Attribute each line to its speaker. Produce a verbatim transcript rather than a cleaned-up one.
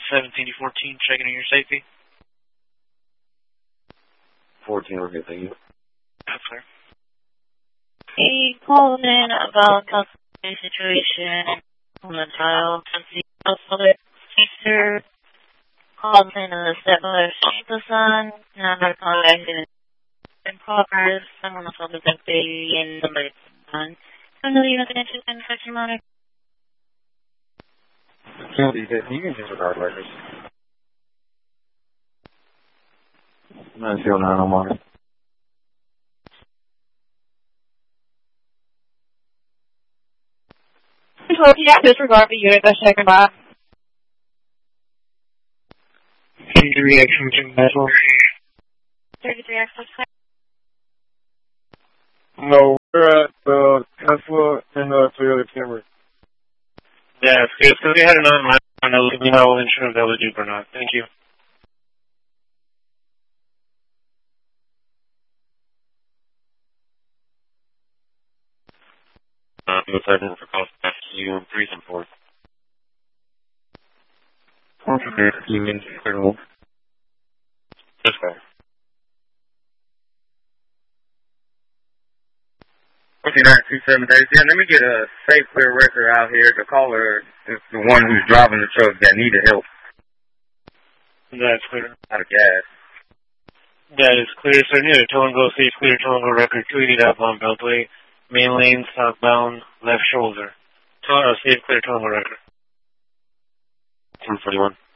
Speaker 1: seventeen to fourteen, checking on your safety.
Speaker 2: fourteen, we're good, thank you.
Speaker 1: That's clear.
Speaker 3: He called in about a situation on the child. The father sister called in a stepmother shot the son. Now her contact is in progress. Someone else called the baby and somebody's son. I know you have an interest in such a matter.
Speaker 2: You can disregard records. nine zero nine on mine.
Speaker 3: So, yeah, disregard the unit that's checking by.
Speaker 1: Injury action to metal.
Speaker 3: thirty-three access.
Speaker 2: No, we're at the Tesla and the Toyota Camry.
Speaker 1: Yeah, it's good. Because we had an online and I'll let me know what insurance they would do or not. Thank you.
Speaker 2: Uh, I'm excited for calls back to you in three and four. Okay, you mean clear. That's fair. Okay, nine two seven days. Yeah, let me get a safe clear record out here. The caller is the one who's driving the truck that needed help.
Speaker 1: That's clear.
Speaker 2: Out of gas.
Speaker 1: That is clear, sir. Near the tow and go safe, clear tow and go record, two eighty outbound Beltway, main lane, southbound, left shoulder. Tow, uh, safe, clear tow and go record.
Speaker 2: ten forty-one.